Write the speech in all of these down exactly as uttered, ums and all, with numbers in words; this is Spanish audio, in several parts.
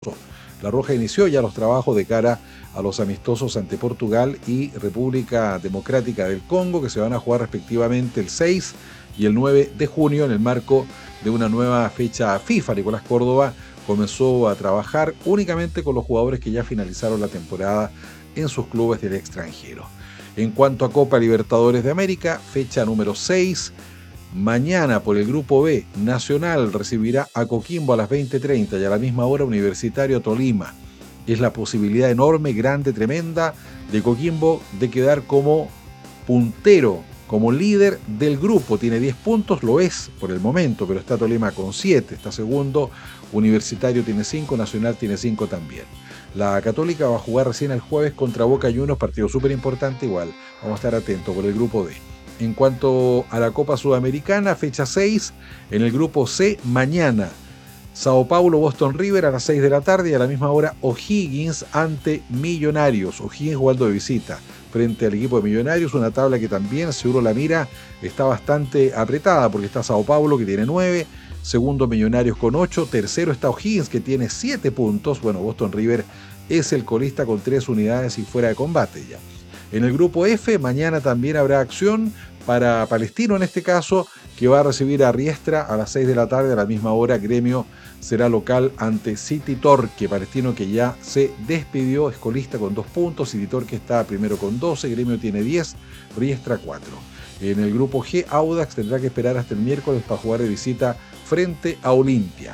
La Roja inició ya los trabajos de cara a los amistosos ante Portugal y República Democrática del Congo, que se van a jugar respectivamente el seis y el nueve de junio en el marco de una nueva fecha FIFA. Nicolás Córdoba comenzó a trabajar únicamente con los jugadores que ya finalizaron la temporada en sus clubes del extranjero. En cuanto a Copa Libertadores de América, fecha número seis, mañana por el Grupo B, Nacional recibirá a Coquimbo a las veinte treinta y a la misma hora Universitario Tolima. Es la posibilidad enorme, grande, tremenda de Coquimbo de quedar como puntero, como líder del grupo. Tiene diez puntos, lo es por el momento, pero está Tolima con siete, está segundo, Universitario tiene cinco, Nacional tiene cinco también. La Católica va a jugar recién el jueves contra Boca Juniors, partido súper importante igual, vamos a estar atentos por el Grupo D. En cuanto a la Copa Sudamericana, fecha seis, en el Grupo C, mañana, Sao Paulo, Boston River a las seis de la tarde y a la misma hora O'Higgins ante Millonarios. O'Higgins jugando de visita frente al equipo de Millonarios, una tabla que también, si uno la mira, está bastante apretada porque está Sao Paulo que tiene nueve, segundo Millonarios con ocho, tercero está O'Higgins que tiene siete puntos, bueno, Boston River es el colista con tres unidades y fuera de combate ya. En el Grupo F, mañana también habrá acción para Palestino en este caso, que va a recibir a Riestra a las seis de la tarde, a la misma hora Gremio será local ante City Torque, Palestino que ya se despidió, es colista con dos puntos, City Torque está primero con doce, Gremio tiene diez, Riestra cuatro. En el Grupo G, Audax tendrá que esperar hasta el miércoles para jugar de visita frente a Olimpia.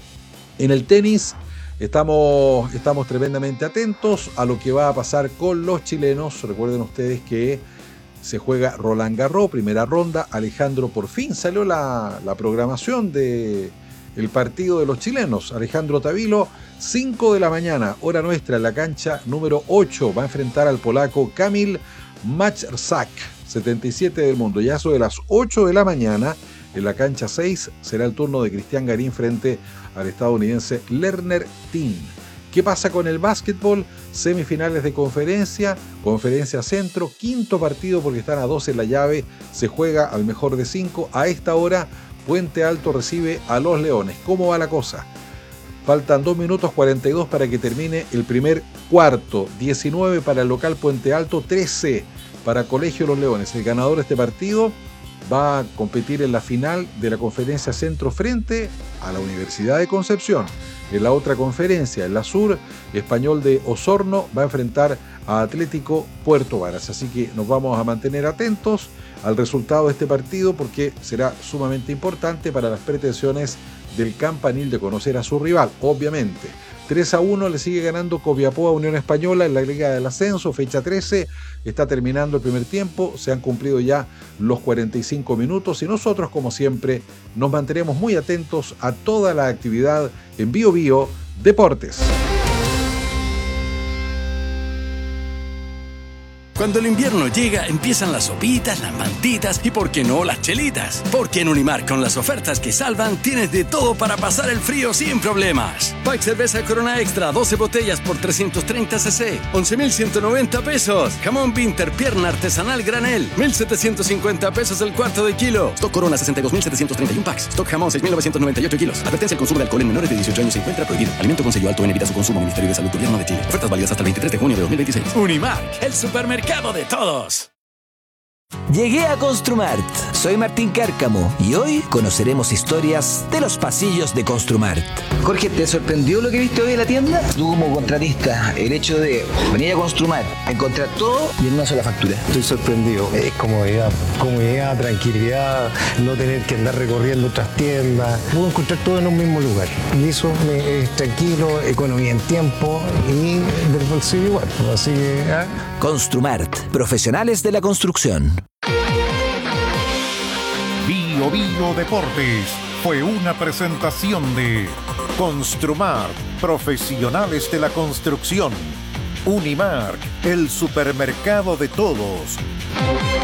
En el tenis, Estamos, estamos tremendamente atentos a lo que va a pasar con los chilenos. Recuerden ustedes que se juega Roland Garros, primera ronda. Alejandro, por fin salió la, la programación del partido de los chilenos. Alejandro Tavilo, cinco de la mañana, hora nuestra, en la cancha número ocho. Va a enfrentar al polaco Kamil Majczak, setenta y siete del mundo. Ya eso de las ocho de la mañana, en la cancha seis, será el turno de Cristian Garín frente al estadounidense Lerner Tin. ¿Qué pasa con el básquetbol? Semifinales de conferencia, conferencia centro, quinto partido porque están a doce en la llave, se juega al mejor de cinco. A esta hora, Puente Alto recibe a los Leones. ¿Cómo va la cosa? Faltan dos minutos cuarenta y dos para que termine el primer cuarto. diecinueve para el local Puente Alto, trece para Colegio Los Leones. El ganador de este partido va a competir en la final de la conferencia centro frente a la Universidad de Concepción. En la otra conferencia, en la sur, Español de Osorno va a enfrentar a Atlético Puerto Varas. Así que nos vamos a mantener atentos al resultado de este partido porque será sumamente importante para las pretensiones del Campanil de conocer a su rival, obviamente. tres a uno le sigue ganando Copiapó a Unión Española en la Liga del Ascenso, fecha trece, está terminando el primer tiempo, se han cumplido ya los cuarenta y cinco minutos y nosotros, como siempre, nos mantenemos muy atentos a toda la actividad en Bio Bio Deportes. Cuando el invierno llega, empiezan las sopitas, las mantitas y, ¿por qué no, las chelitas? Porque en Unimark, con las ofertas que salvan, tienes de todo para pasar el frío sin problemas. Pack cerveza Corona Extra, doce botellas por trescientos treinta centilitros, once mil ciento noventa pesos. Jamón Winter, pierna artesanal granel, mil setecientos cincuenta pesos el cuarto de kilo. Stock Corona, sesenta y dos mil setecientos treinta y uno packs. Stock Jamón, seis mil novecientos noventa y ocho kilos. Advertencia: el consumo de alcohol en menores de dieciocho años se encuentra prohibido. Alimento con sello alto en, evita su consumo. Ministerio de Salud, Gobierno de Chile. Ofertas válidas hasta el veintitrés de junio de dos mil veintiséis. Unimark, el supermercado de todos. Llegué a Construmart. Soy Martín Cárcamo y hoy conoceremos historias de los pasillos de Construmart. Jorge, ¿te sorprendió lo que viste hoy en la tienda? Tú como contratista, el hecho de venir a Construmart, encontrar todo y en una sola factura. Estoy sorprendido. Es comodidad, comodidad, tranquilidad, no tener que andar recorriendo otras tiendas. Puedo encontrar todo en un mismo lugar. Y eso me, es tranquilo, economía en tiempo y del bolsillo igual. Así que... ¿eh? Construmart, profesionales de la construcción. Bio Bio Deportes fue una presentación de Construmart, profesionales de la construcción. Unimark, el supermercado de todos.